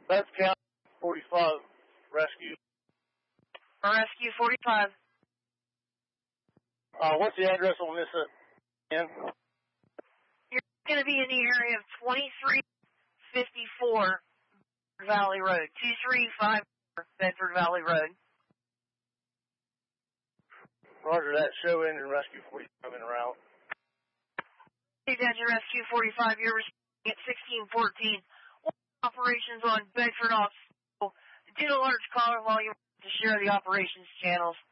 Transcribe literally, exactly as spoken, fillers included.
Beth County forty-five, rescue. Rescue forty-five. Uh, what's the address on this? Uh, You're going to be in the area of twenty-three fifty-four Valley Road, two three five four Bedford Valley Road. Roger that. Show engine rescue forty-five in route. Engine rescue forty-five, you're responding at sixteen fourteen. Operations on Bedford Hospital. Do a large caller while you to share the operations channels.